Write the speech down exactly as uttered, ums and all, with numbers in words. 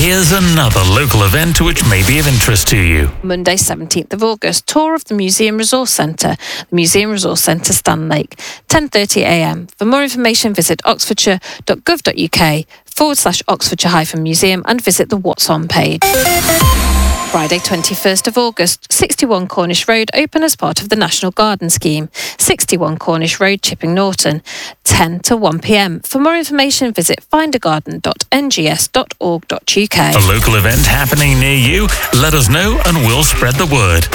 Here's another local event which may be of interest to you. Monday, seventeenth of August, tour of the Museum Resource Centre, the Museum Resource Centre, Stanlake, ten thirty a m. For more information, visit oxfordshire.gov.uk forward slash Oxfordshire hyphen museum and visit the What's On page. Friday, twenty-first of August, sixty-one Cornish Road, open as part of the National Garden Scheme. sixty-one Cornish Road, Chipping Norton, ten to one p m. For more information, visit find a garden dot n g s dot org dot u k. A local event happening near you? Let us know and we'll spread the word.